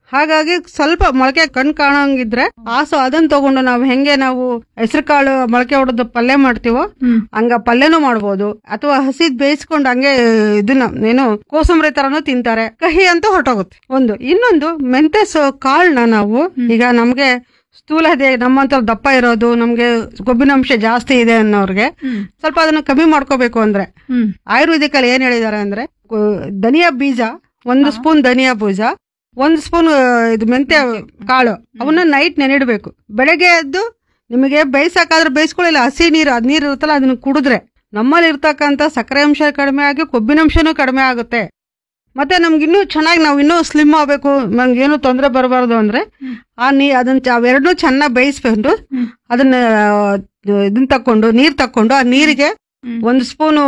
ಹಾಗಾಗಿ ಸ್ವಲ್ಪ ಮೊಳಕೆ ಕಣ್ ಕಾಣಂಗಿದ್ರೆ ಆಸು ಅದನ್ನ ತಗೊಂಡು ನಾವು ಹೆಂಗೆ ನಾವು ಹೆಸರು ಕಾಳು ಮೊಳಕೆ ಹೊಡೆದು ಪಲ್ಯ ಮಾಡ್ತೀವೋ ಹಂಗ ಪಲ್ಯನೂ ಮಾಡ್ಬೋದು, ಅಥವಾ ಹಸಿದ್ ಬೇಯಿಸ್ಕೊಂಡು ಹಂಗೆ ಇದನ್ನ ಏನು ಕೋಸಂಬರಿ ತರನು ತಿಂತಾರೆ, ಕಹಿ ಅಂತ ಹೊರಟೋಗುತ್ತೆ ಒಂದು. ಇನ್ನೊಂದು ಮೆಂತೆ ಕಾಳನ್ನ ನಾವು ಈಗ ನಮ್ಗೆ ಸ್ಥೂಲ ಇದೆ, ನಮ್ಮಂತ ದಪ್ಪ ಇರೋದು, ನಮ್ಗೆ ಕೊಬ್ಬಿನಾಂಶ ಜಾಸ್ತಿ ಇದೆ ಅನ್ನೋರ್ಗೆ ಸ್ವಲ್ಪ ಅದನ್ನ ಕಮ್ಮಿ ಮಾಡ್ಕೋಬೇಕು ಅಂದ್ರೆ ಆಯುರ್ವೇದಿಕ್ ಅಲ್ಲಿ ಏನ್ ಹೇಳಿದಾರೆ ಅಂದ್ರೆ ಧನಿಯಾ ಬೀಜ ಒಂದು ಸ್ಪೂನ್ ಧನಿಯಾ ಬೀಜ ಒಂದ್ ಸ್ಪೂನ್ ಇದು ಮೆಂತ್ಯ ಕಾಳು ಅವನ್ನ ನೈಟ್ ನೆನಿಡ್ಬೇಕು. ಬೆಳಗ್ಗೆ ಎದ್ದು ನಿಮಗೆ ಬೇಯಿಸಕಾದ್ರೆ ಬೇಯಿಸ್ಕೊಳ್ಳಿಲ್ಲ, ಹಸಿ ನೀರು ಅದ್ ನೀರು ಇರುತ್ತಲ್ಲ ಅದನ್ನ ಕುಡಿದ್ರೆ ನಮ್ಮಲ್ಲಿ ಇರ್ತಕ್ಕಂಥ ಸಕ್ಕರೆ ಅಂಶ ಕಡಿಮೆ ಆಗಿ ಕೊಬ್ಬಿನಂಶನೂ ಕಡಿಮೆ ಆಗುತ್ತೆ. ಮತ್ತೆ ನಮ್ಗೆ ಇನ್ನೂ ಚೆನ್ನಾಗಿ ನಾವು ಇನ್ನೂ ಸ್ಲಿಮ್ ಆಗ್ಬೇಕು, ನಮ್ಗೆ ಏನು ತೊಂದರೆ ಬರಬಾರ್ದು ಅಂದ್ರೆ ಆ ನೀ ಅದನ್ನ ಅವೆರಡನ್ನೂ ಚೆನ್ನಾಗಿ ಬೇಯಿಸ್ಕೊಂಡು ಅದನ್ನ ಇದನ್ನ ತಕೊಂಡು ನೀರ್ ತಕೊಂಡು ಆ ನೀರಿಗೆ ಒಂದು ಸ್ಪೂನು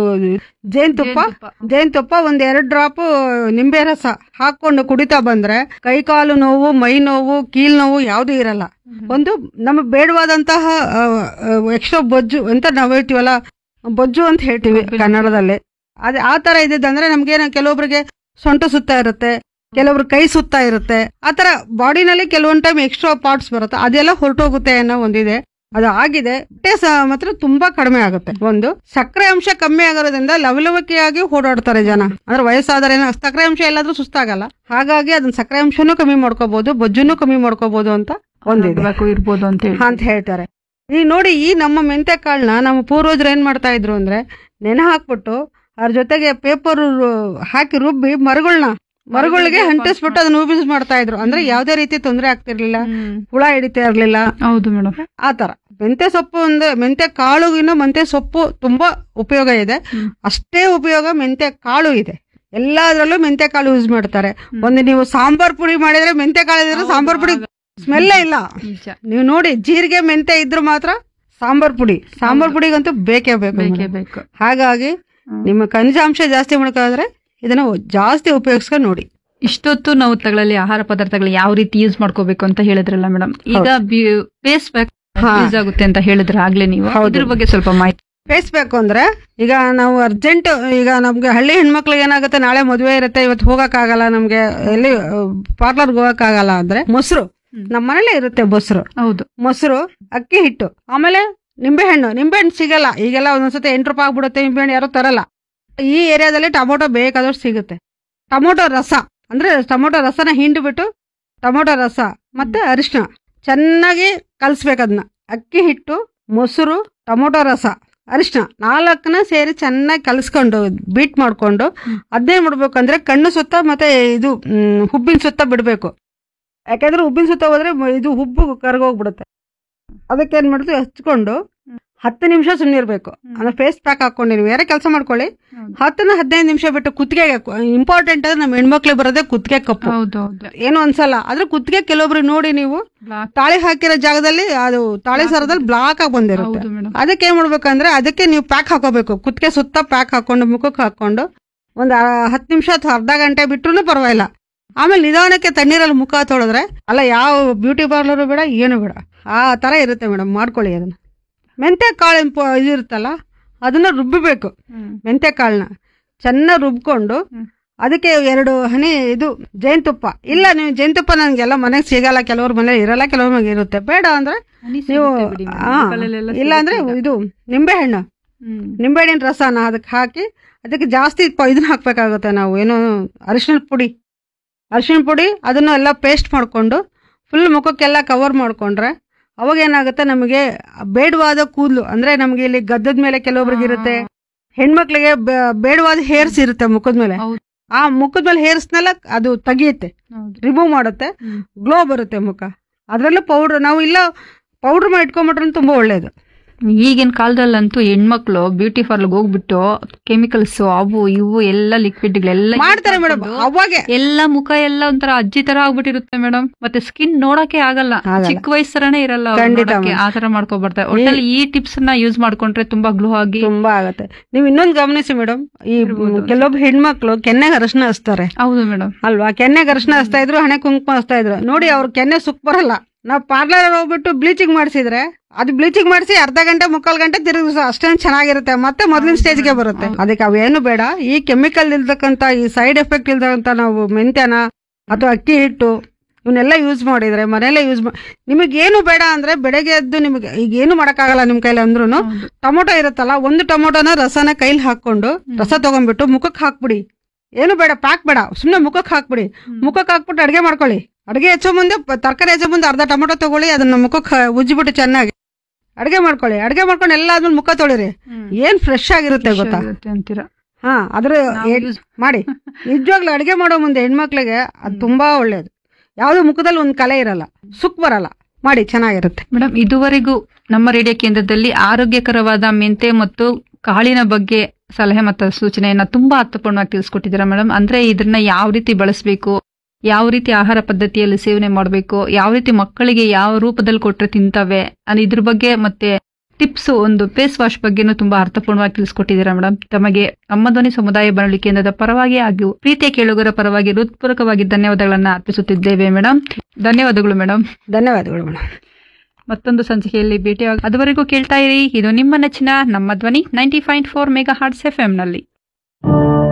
ಜೇನುತುಪ್ಪ ಜೇನುತುಪ್ಪ ಒಂದ್ ಎರಡ್ ಡ್ರಾಪ್ ನಿಂಬೆ ರಸ ಹಾಕೊಂಡು ಕುಡಿತಾ ಬಂದ್ರೆ ಕೈ ಕಾಲು ನೋವು, ಮೈ ನೋವು, ಕೀಲ್ ನೋವು ಯಾವ್ದು ಇರಲ್ಲ. ಒಂದು ನಮಗ್ ಬೇಡವಾದಂತಹ ಎಕ್ಸ್ಟ್ರಾ ಬೊಜ್ಜು ಅಂತ ನಾವ್ ಹೇಳ್ತೀವಲ್ಲ, ಬೊಜ್ಜು ಅಂತ ಹೇಳ್ತೀವಿ ಕನ್ನಡದಲ್ಲಿ, ಅದೇ ಆ ತರ ಇದ್ದಿದ್ದಂದ್ರೆ ನಮ್ಗೇನ ಕೆಲವೊಬ್ರಿಗೆ ಸೊಂಟ ಸುತ್ತ ಇರುತ್ತೆ, ಕೆಲವೊಬ್ರು ಕೈ ಸುತ್ತ ಇರುತ್ತೆ, ಆತರ ಬಾಡಿನಲ್ಲಿ ಕೆಲವೊಂದ್ ಟೈಮ್ ಎಕ್ಸ್ಟ್ರಾ ಪಾರ್ಟ್ಸ್ ಬರುತ್ತೆ, ಅದೆಲ್ಲ ಹೊರಟೋಗುತ್ತೆ ಅನ್ನೋ ಒಂದಿದೆ. ಅದು ಆಗಿದೆ. ಹೊಟ್ಟೆ ಮಾತ್ರ ತುಂಬಾ ಕಡಿಮೆ ಆಗುತ್ತೆ. ಒಂದು ಸಕ್ಕರೆ ಅಂಶ ಕಮ್ಮಿ ಆಗೋದ್ರಿಂದ ಲವಲವಿಕೆಯಾಗಿ ಓಡಾಡ್ತಾರೆ ಜನ, ಅಂದ್ರೆ ವಯಸ್ಸಾದರೆ ಸಕ್ಕರೆ ಅಂಶ ಎಲ್ಲಾದ್ರೂ ಸುಸ್ತಾಗಲ್ಲ, ಹಾಗಾಗಿ ಅದನ್ನ ಸಕ್ಕರೆ ಅಂಶನೂ ಕಮ್ಮಿ ಮಾಡ್ಕೋಬಹುದು, ಬೊಜ್ಜನ್ನು ಕಮ್ಮಿ ಮಾಡ್ಕೋಬಹುದು ಅಂತ ಒಂದಿದೆ ಇರ್ಬೋದು ಅಂತ ಅಂತ ಹೇಳ್ತಾರೆ. ಈ ನೋಡಿ ಈ ನಮ್ಮ ಮೆಂತೆ ಕಾಳನ್ನ ನಮ್ಮ ಪೂರ್ವಜರು ಏನ್ ಮಾಡ್ತಾ ಇದ್ರು ಅಂದ್ರೆ ನೆನೆ ಹಾಕ್ಬಿಟ್ಟು ಅದ್ರ ಜೊತೆಗೆ ಪೇಪರ್ ಹಾಕಿ ರುಬ್ಬಿ ಮರಗಳನ್ನ ಮರಗಳಿಗೆ ಅಂಟಿಸ್ಬಿಟ್ಟು ಅದನ್ನ ಯೂಸ್ ಮಾಡ್ತಾ ಇದ್ರು. ಅಂದ್ರೆ ಯಾವ್ದೇ ರೀತಿ ತೊಂದರೆ ಆಗ್ತಿರ್ಲಿಲ್ಲ, ಹುಳ ಹಿಡಿತಾ ಇರ್ಲಿಲ್ಲ. ಹೌದು ಮೇಡಮ್. ಆತರ ಮೆಂತೆ ಸೊಪ್ಪು ಅಂದ್ರೆ ಮೆಂತೆ ಕಾಳುಗಿನ ಮೆಂತೆ ಸೊಪ್ಪು ತುಂಬಾ ಉಪಯೋಗ ಇದೆ, ಅಷ್ಟೇ ಉಪಯೋಗ ಮೆಂತೆ ಕಾಳು ಇದೆ. ಎಲ್ಲಾದ್ರಲ್ಲೂ ಮೆಂತೆ ಕಾಳು ಯೂಸ್ ಮಾಡ್ತಾರೆ. ಒಂದು ನೀವು ಸಾಂಬಾರ್ ಪುಡಿ ಮಾಡಿದ್ರೆ ಮೆಂತೆ ಕಾಳು ಇದ್ರೆ ಸಾಂಬಾರ್ ಪುಡಿ ಸ್ಮೆಲ್ಲೇ ಇಲ್ಲ. ನೀವು ನೋಡಿ ಜೀರಿಗೆ ಮೆಂತೆ ಇದ್ರು ಮಾತ್ರ ಸಾಂಬಾರ್ ಪುಡಿ, ಸಾಂಬಾರ್ ಪುಡಿಗಂತೂ ಬೇಕೇ ಬೇಕು. ಹಾಗಾಗಿ ನಿಮ್ಮ ಖನಿಜಾಂಶ ಜಾಸ್ತಿ ಮಾಡ್ಕೋದ್ರೆ ಇದನ್ನ ಜಾಸ್ತಿ ಉಪಯೋಗಿಸ್ಕೊಂಡು ನೋಡಿ. ಇಷ್ಟೊತ್ತು ನಾವು ತಗೊಳ್ಳಿ ಆಹಾರ ಪದಾರ್ಥಗಳು ಯಾವ ರೀತಿ ಯೂಸ್ ಮಾಡ್ಕೋಬೇಕು ಅಂತ ಹೇಳಿದ್ರಲ್ಲ ಮೇಡಮ್, ಈಗ ಫೇಸ್ ಪ್ಯಾಕ್ ಯೂಸ್ ಆಗುತ್ತೆ ಅಂತ ಹೇಳಿದ್ರೆ ಆಗ್ಲೇ ನೀವು ಇದ್ರ ಬಗ್ಗೆ ಸ್ವಲ್ಪ ಮಾಹಿತಿ. ಫೇಸ್ ಪ್ಯಾಕ್ ಅಂದ್ರೆ ಈಗ ನಾವು ಅರ್ಜೆಂಟ್, ಈಗ ನಮ್ಗೆ ಹಳ್ಳಿ ಹೆಣ್ಮಕ್ಳಿಗೆ ಏನಾಗುತ್ತೆ, ನಾಳೆ ಮದುವೆ ಇರುತ್ತೆ, ಇವತ್ತು ಹೋಗಕ್ ಆಗಲ್ಲ, ನಮ್ಗೆ ಎಲ್ಲಿ ಪಾರ್ಲರ್ಗೆ ಹೋಗಕ್ ಆಗಲ್ಲ ಅಂದ್ರೆ ಮೊಸರು ನಮ್ಮ ಮನೇಲೆ ಇರುತ್ತೆ. ಮೊಸರು ಹೌದು, ಮೊಸರು, ಅಕ್ಕಿ ಹಿಟ್ಟು, ಆಮೇಲೆ ನಿಂಬೆ ಹಣ್ಣು. ನಿಂಬೆ ಹಣ್ಣು ಸಿಗಲ್ಲ ಈಗೆಲ್ಲ, ಒಂದೊಂದ್ಸತಿ ಎಂಟು ರೂಪಾಯಿ ಆಗ್ಬಿಡುತ್ತೆ, ನಿಂಬೆ ಹಣ್ಣು ಯಾರು ತರಲ್ಲ. ಈ ಏರಿಯಾದಲ್ಲಿ ಟೊಮೊಟೊ ಬೇಕಾದಷ್ಟು ಸಿಗುತ್ತೆ. ಟೊಮೊಟೊ ರಸ ಅಂದ್ರೆ ಟೊಮೊಟೊ ರಸನ ಹಿಂಡ್ಬಿಟ್ಟು ಟೊಮೊಟೊ ರಸ ಮತ್ತೆ ಅರಿಶಿನ ಚೆನ್ನಾಗಿ ಕಲ್ಸ್ಬೇಕು. ಅದನ್ನ ಅಕ್ಕಿ ಹಿಟ್ಟು, ಮೊಸರು, ಟೊಮೊಟೊ ರಸ, ಅರಿಶಿನ ನಾಲ್ಕನ ಸೇರಿ ಚೆನ್ನಾಗಿ ಕಲ್ಸ್ಕೊಂಡು ಬೀಟ್ ಮಾಡ್ಕೊಂಡು ಅದೇನ್ ಮಾಡ್ಬೇಕಂದ್ರೆ ಕಣ್ಣು ಸುತ್ತ ಮತ್ತೆ ಇದು ಹುಬ್ಬಿನ ಸುತ್ತ ಬಿಡ್ಬೇಕು. ಯಾಕಂದ್ರೆ ಹುಬ್ಬಿನ ಸುತ್ತ ಹೋದ್ರೆ ಇದು ಹುಬ್ಬು ಕರ್ಗೋಗ್ಬಿಡುತ್ತೆ. ಅದಕ್ಕೆ ಏನ್ ಮಾಡುದು ಹಚ್ಕೊಂಡು ಹತ್ತು ನಿಮಿಷ ಸುಮ್ಮನಿರ್ಬೇಕು. ಅಂದ್ರೆ ಫೇಸ್ ಪ್ಯಾಕ್ ಹಾಕೊಂಡು ನೀವು ಯಾರೇ ಕೆಲಸ ಮಾಡ್ಕೊಳ್ಳಿ, ಹತ್ತನ ಹದಿನೈದು ನಿಮಿಷ ಬಿಟ್ಟು ಕುತ್ತಿಗೆ ಇಂಪಾರ್ಟೆಂಟ್ ಅಂದ್ರೆ ನಮ್ಮ ಹೆಣ್ಮಕ್ಳಿಗೆ ಬರೋದೇ ಕುತ್ತಿಗೆ ಕಪ್ಪು. ಏನು ಅನ್ಸಲ್ಲ, ಆದ್ರೆ ಕುತ್ತಿಗೆ ಕೆಲವೊಬ್ರು ನೋಡಿ ನೀವು ತಾಳಿ ಹಾಕಿರೋ ಜಾಗದಲ್ಲಿ ಅದು ತಾಳಿ ಸರದಲ್ಲಿ ಬ್ಲಾಕ್ ಆಗಿ ಬಂದಿರುತ್ತೆ. ಅದಕ್ಕೆ ಏನ್ ಮಾಡ್ಬೇಕಂದ್ರೆ ಅದಕ್ಕೆ ನೀವು ಪ್ಯಾಕ್ ಹಾಕೋಬೇಕು. ಕುತ್ತಿಗೆ ಸುತ್ತ ಪ್ಯಾಕ್ ಹಾಕೊಂಡು ಮುಖಕ್ಕೆ ಹಾಕೊಂಡು ಒಂದ್ ಹತ್ತು ನಿಮಿಷ ಅಥವಾ ಅರ್ಧ ಗಂಟೆ ಬಿಟ್ರು ಪರವಾಗಿಲ್ಲ. ಆಮೇಲೆ ನಿಧಾನಕ್ಕೆ ತಣ್ಣೀರಲ್ಲಿ ಮುಖ ತೊಳೆದ್ರೆ ಅಲ್ಲ, ಯಾವ ಬ್ಯೂಟಿ ಪಾರ್ಲರು ಬೇಡ, ಏನು ಬೇಡ, ಆ ತರ ಇರುತ್ತೆ ಮೇಡಮ್. ಮಾಡ್ಕೊಳ್ಳಿ ಅದನ್ನ. ಮೆಂತೆ ಕಾಳು ಇದಿರುತ್ತಲ್ಲ ಅದನ್ನ ರುಬ್ಬಬೇಕು. ಮೆಂತೆ ಕಾಳನ್ನ ಚೆನ್ನಾಗಿ ರುಬ್ಕೊಂಡು ಅದಕ್ಕೆ ಎರಡು ಹನಿ ಇದು ಜೇನುತುಪ್ಪ. ಇಲ್ಲ ನೀವು ಜೇನುತುಪ್ಪ ನನ್ಗೆಲ್ಲ ಮನೆಗೆ ಸಿಗಲ್ಲ, ಕೆಲವ್ರ ಮನೇಲಿ ಇರಲ್ಲ, ಕೆಲವ್ರ ಮನೆಗೆ ಇರುತ್ತೆ, ಬೇಡ ಅಂದ್ರೆ ನೀವು ಇಲ್ಲ ಅಂದ್ರೆ ಇದು ನಿಂಬೆ ಹಣ್ಣು, ನಿಂಬೆ ಹಣ್ಣಿನ ರಸನ ಅದಕ್ಕೆ ಹಾಕಿ ಅದಕ್ಕೆ ಜಾಸ್ತಿ ಇದನ್ನ ಹಾಕ್ಬೇಕಾಗುತ್ತೆ. ನಾವು ಏನು ಅರಿಶಿನ ಪುಡಿ ಅರಿಶಿನ ಪುಡಿ ಅದನ್ನ ಎಲ್ಲ ಪೇಸ್ಟ್ ಮಾಡ್ಕೊಂಡು ಫುಲ್ ಮುಖಕ್ಕೆಲ್ಲ ಕವರ್ ಮಾಡ್ಕೊಂಡ್ರೆ ಅವಾಗ ಏನಾಗುತ್ತೆ, ನಮಗೆ ಬೇಡವಾದ ಕೂದಲು ಅಂದ್ರೆ ನಮ್ಗೆ ಇಲ್ಲಿ ಗದ್ದದ ಮೇಲೆ ಕೆಲವೊಬ್ರಿಗೆ ಇರುತ್ತೆ, ಹೆಣ್ಮಕ್ಳಿಗೆ ಬೇಡವಾದ ಹೇರ್ಸ್ ಇರುತ್ತೆ ಮುಖದ ಮೇಲೆ, ಆ ಮುಖದ ಮೇಲೆ ಹೇರ್ಸ್ನೆಲ್ಲ ಅದು ತೆಗಿಯುತ್ತೆ, ರಿಮೂವ್ ಮಾಡುತ್ತೆ, ಗ್ಲೋ ಬರುತ್ತೆ ಮುಖ. ಅದ್ರಲ್ಲೂ ಪೌಡರ್ ನಾವು ಇಲ್ಲ ಪೌಡರ್ ಮಾಡಿ ಇಟ್ಕೊಂಡ್ಬಿಟ್ರೆ ತುಂಬಾ ಒಳ್ಳೇದು. ಈಗಿನ ಕಾಲದಲ್ಲಂತೂ ಹೆಣ್ಮಕ್ಳು ಬ್ಯೂಟಿ ಪಾರ್ಲರ್ಗೆ ಹೋಗ್ಬಿಟ್ಟು ಕೆಮಿಕಲ್ಸ್ ಅವು ಇವು ಎಲ್ಲ ಲಿಕ್ವಿಡ್ ಗಳೆಲ್ಲ ಮಾಡ್ತಾರೆ ಮೇಡಮ್. ಅವಾಗ ಎಲ್ಲ ಮುಖ ಎಲ್ಲ ಒಂಥರ ಅಜ್ಜಿ ತರ ಆಗ್ಬಿಟ್ಟಿರುತ್ತೆ ಮೇಡಮ್. ಮತ್ತೆ ಸ್ಕಿನ್ ನೋಡಕ್ಕೆ ಆಗಲ್ಲ, ಚಿಕ್ಕ ವಯಸ್ಸರನೇ ಇರಲ್ಲ, ಆತರ ಮಾಡ್ಕೊಬಾರ್ತಾರೆ. ಒಟ್ಟಲ್ಲಿ ಈ ಟಿಪ್ಸ್ ನ ಯೂಸ್ ಮಾಡ್ಕೊಂಡ್ರೆ ತುಂಬಾ ಗ್ಲೋ ಆಗಿ ತುಂಬಾ ಆಗತ್ತೆ. ನೀವ್ ಇನ್ನೊಂದು ಗಮನಿಸಿ ಮೇಡಮ್, ಈ ಕೆಲವೊಬ್ಬ ಹೆಣ್ಮಕ್ಳು ಕೆನ್ನೆಗೆ ಅರಶಿನ ಹಚ್ತಾರೆ. ಹೌದು ಮೇಡಮ್ ಅಲ್ವಾ, ಕೆನ್ನೆಗೆ ಅರಶಿನ ಹಚ್ತಾ ಇದ್ರು, ಹಣೆ ಕುಂಕುಮ ಹಚ್ತಾ ಇದ್ರು. ನೋಡಿ ಅವ್ರ ಕೆನ್ನೆ ಸುಕ್ ಬರಲ್ಲ. ನಾವ್ ಪಾರ್ಲರ್ ಹೋಗ್ಬಿಟ್ಟು ಬ್ಲೀಚಿಂಗ್ ಮಾಡಿಸಿದ್ರೆ ಅದು ಬ್ಲೀಚಿಂಗ್ ಮಾಡಿಸಿ ಅರ್ಧ ಗಂಟೆ ಮುಕ್ಕಾಲ್ ಗಂಟೆ ತಿರುಗಿಸ ಅಷ್ಟೇನು ಚೆನ್ನಾಗಿರುತ್ತೆ, ಮತ್ತೆ ಮೊದಲಿನ ಸ್ಟೇಜ್ಗೆ ಬರುತ್ತೆ. ಅದಕ್ಕೆ ಅವೇನು ಬೇಡ. ಈ ಕೆಮಿಕಲ್ ಇಲ್ದಕ್ಕಂತ ಈ ಸೈಡ್ ಎಫೆಕ್ಟ್ ಇಲ್ದಕ್ಕಂತ ನಾವು ಮೆಂತ್ಯನ ಅಥವಾ ಅಕ್ಕಿ ಹಿಟ್ಟು ಇವನ್ನೆಲ್ಲ ಯೂಸ್ ಮಾಡಿದ್ರೆ ಮನೆಯಲ್ಲೇ ಯೂಸ್ ಮಾಡಿ ನಿಮಗೇನು ಬೇಡ ಅಂದ್ರೆ ಬೆಳಗ್ಗೆ ಎದ್ದು ನಿಮಗೆ ಈಗ ಏನು ಮಾಡೋಕ್ಕಾಗಲ್ಲ ನಿಮ್ಮ ಕೈಲಿ ಅಂದ್ರೂ ಟೊಮೊಟೊ ಇರುತ್ತಲ್ಲ, ಒಂದು ಟೊಮೊಟೊನ ರಸನ ಕೈಲಿ ಹಾಕೊಂಡು ರಸ ತಗೊಂಡ್ಬಿಟ್ಟು ಮುಖಕ್ಕೆ ಹಾಕ್ಬಿಡಿ. ಏನು ಬೇಡ, ಪ್ಯಾಕ್ ಬೇಡ, ಸುಮ್ಮನೆ ಮುಖಕ್ಕೆ ಹಾಕ್ಬಿಡಿ. ಮುಖಕ್ಕೆ ಹಾಕ್ಬಿಟ್ಟು ಅಡುಗೆ ಮಾಡ್ಕೊಳ್ಳಿ. ಅಡುಗೆ ಹೆಚ್ಚೋ ಮುಂದೆ ತರಕಾರಿ ಹೆಚ್ಚೋ ಮುಂದೆ ಅರ್ಧ ಟೊಮೊಟೊ ತಗೊಳ್ಳಿ, ಅದನ್ನ ಮುಖಕ್ಕೆ ಉಜ್ಜಿಬಿಟ್ಟು ಚೆನ್ನಾಗಿ ಅಡುಗೆ ಮಾಡ್ಕೊಳ್ಳಿ. ಅಡುಗೆ ಮಾಡ್ಕೊಂಡು ಎಲ್ಲ ಆದ್ಮೇಲೆ ಮುಖ ತೊಳಿರಿ, ಏನ್ ಫ್ರೆಶ್ ಆಗಿರುತ್ತೆ ಗೊತ್ತಾ ಅಂತೀರಾ? ಹಾ, ಅದ್ರ ಮಾಡಿ. ನಿಜವಾಗ್ಲೂ ಅಡುಗೆ ಮಾಡೋ ಮುಂದೆ ಹೆಣ್ಮಕ್ಳಿಗೆ ಅದು ತುಂಬಾ ಒಳ್ಳೇದು. ಯಾವ್ದು ಮುಖದಲ್ಲಿ ಒಂದು ಕಲೆ ಇರಲ್ಲ, ಸುಕ್ ಬರಲ್ಲ, ಮಾಡಿ ಚೆನ್ನಾಗಿರುತ್ತೆ. ಮೇಡಮ್, ಇದುವರೆಗೂ ನಮ್ಮ ರೇಡಿಯೋ ಕೇಂದ್ರದಲ್ಲಿ ಆರೋಗ್ಯಕರವಾದ ಮೆಂತೆ ಮತ್ತು ಕಾಳಿನ ಬಗ್ಗೆ ಸಲಹೆ ಮತ್ತು ಸೂಚನೆಯನ್ನ ತುಂಬಾ ಅರ್ಥಪೂರ್ಣವಾಗಿ ತಿಳಿಸ್ಕೊಟ್ಟಿದ್ದೀರಾ ಮೇಡಮ್. ಅಂದ್ರೆ ಇದನ್ನ ಯಾವ ರೀತಿ ಬಳಸಬೇಕು, ಯಾವ ರೀತಿ ಆಹಾರ ಪದ್ಧತಿಯಲ್ಲಿ ಸೇವನೆ ಮಾಡಬೇಕು, ಯಾವ ರೀತಿ ಮಕ್ಕಳಿಗೆ ಯಾವ ರೂಪದಲ್ಲಿ ಕೊಟ್ರೆ ತಿಂತವೆ ಅನ್ನೋ ಇದ್ರ ಬಗ್ಗೆ, ಮತ್ತೆ ಟಿಪ್ಸ್ ಒಂದು ಫೇಸ್ ವಾಶ್ ಬಗ್ಗೆನೂ ತುಂಬಾ ಅರ್ಥಪೂರ್ಣವಾಗಿ ತಿಳಿಸ್ಕೊಟ್ಟಿದ್ದೀರಾ ಮೇಡಮ್. ತಮಗೆ ನಮ್ಮ ಧ್ವನಿ ಸಮುದಾಯ ಬಾನುಲಿ ಕೇಂದ್ರದ ಪರವಾಗಿ ಹಾಗೂ ಪ್ರೀತಿಯ ಕೇಳುಗರ ಪರವಾಗಿ ಹೃತ್ಪೂರ್ವಕವಾಗಿ ಧನ್ಯವಾದಗಳನ್ನ ಅರ್ಪಿಸುತ್ತಿದ್ದೇವೆ ಮೇಡಮ್. ಧನ್ಯವಾದಗಳು ಮೇಡಮ್. ಧನ್ಯವಾದಗಳು ಮೇಡಮ್. ಮತ್ತೊಂದು ಸಂಚಿಕೆಯಲ್ಲಿ ಭೇಟಿಯಾಗ ಅದುವರೆಗೂ ಕೇಳ್ತಾ ಇರಿ. ಇದು ನಿಮ್ಮ ನೆಚ್ಚಿನ ನಮ್ಮ ಧ್ವನಿ ninety point four mega arts F M ನಲ್ಲಿ.